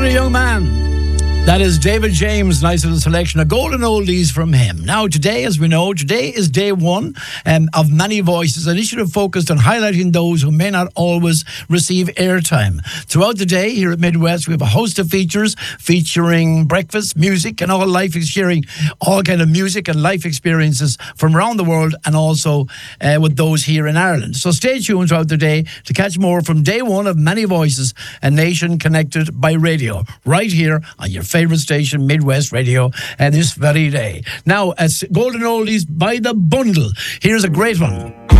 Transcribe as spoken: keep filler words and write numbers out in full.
extraordinary young man. That is David James. Nice little selection of golden oldies from him. Now, today, as we know, today is day one um, of Many Voices, an initiative focused on highlighting those who may not always receive airtime. Throughout the day here at Midwest, we have a host of features featuring breakfast, music, and all life sharing all kind of music and life experiences from around the world, and also uh, with those here in Ireland. So stay tuned throughout the day to catch more from day one of Many Voices, a nation connected by radio, right here on your favourite station, Midwest Radio, uh, this very day. Now, it's Golden Oldies by the bundle. Here's a great one.